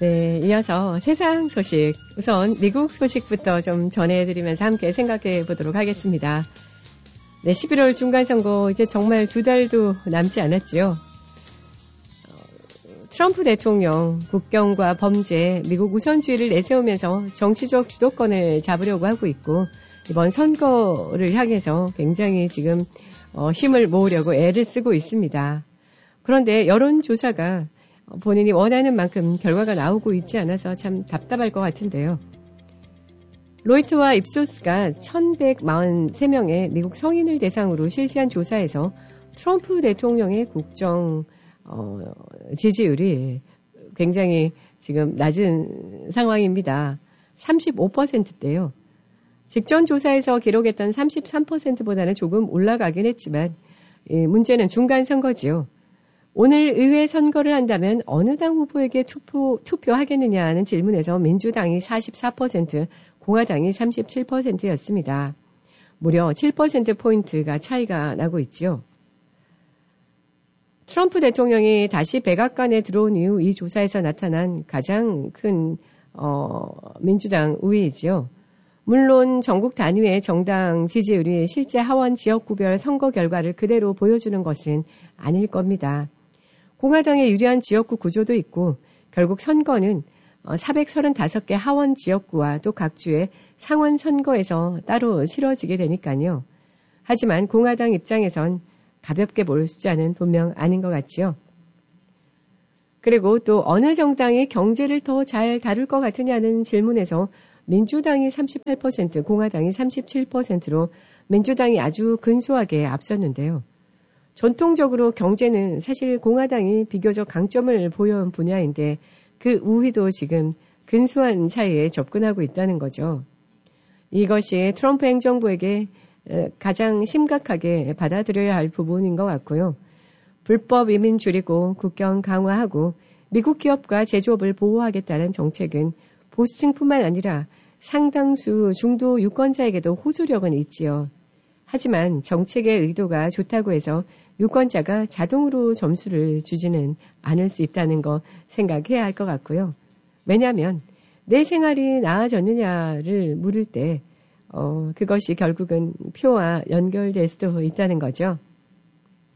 네, 이어서 세상 소식, 우선 미국 소식부터 좀 전해드리면서 함께 생각해 보도록 하겠습니다. 네, 11월 중간선거 이제 정말 2달도 남지 않았지요. 트럼프 대통령 국경과 범죄, 미국 우선주의를 내세우면서 정치적 주도권을 잡으려고 하고 있고 이번 선거를 향해서 굉장히 지금 힘을 모으려고 애를 쓰고 있습니다. 그런데 여론조사가 본인이 원하는 만큼 결과가 나오고 있지 않아서 참 답답할 것 같은데요. 로이터와 입소스가 1143명의 미국 성인을 대상으로 실시한 조사에서 트럼프 대통령의 국정 지지율이 굉장히 지금 낮은 상황입니다. 35%대요. 직전 조사에서 기록했던 33%보다는 조금 올라가긴 했지만 문제는 중간 선거지요. 오늘 의회 선거를 한다면 어느 당 후보에게 투표하겠느냐는 질문에서 민주당이 44%, 공화당이 37%였습니다. 무려 7%포인트가 차이가 나고 있죠. 트럼프 대통령이 다시 백악관에 들어온 이후 이 조사에서 나타난 가장 큰 민주당 우위이죠. 물론 전국 단위의 정당 지지율이 실제 하원 지역구별 선거 결과를 그대로 보여주는 것은 아닐 겁니다. 공화당의 유리한 지역구 구조도 있고 결국 선거는 435개 하원 지역구와 또 각 주의 상원 선거에서 따로 치러지게 되니까요. 하지만 공화당 입장에선 가볍게 볼 숫자는 분명 아닌 것 같지요. 그리고 또 어느 정당이 경제를 더 잘 다룰 것 같으냐는 질문에서 민주당이 38%, 공화당이 37%로 민주당이 아주 근소하게 앞섰는데요. 전통적으로 경제는 사실 공화당이 비교적 강점을 보여온 분야인데 그 우위도 지금 근소한 차이에 접근하고 있다는 거죠. 이것이 트럼프 행정부에게 가장 심각하게 받아들여야 할 부분인 것 같고요. 불법 이민 줄이고 국경 강화하고 미국 기업과 제조업을 보호하겠다는 정책은 보수층뿐만 아니라 상당수 중도 유권자에게도 호소력은 있지요. 하지만 정책의 의도가 좋다고 해서 유권자가 자동으로 점수를 주지는 않을 수 있다는 거 생각해야 할 것 같고요. 왜냐하면 내 생활이 나아졌느냐를 물을 때 그것이 결국은 표와 연결될 수도 있다는 거죠.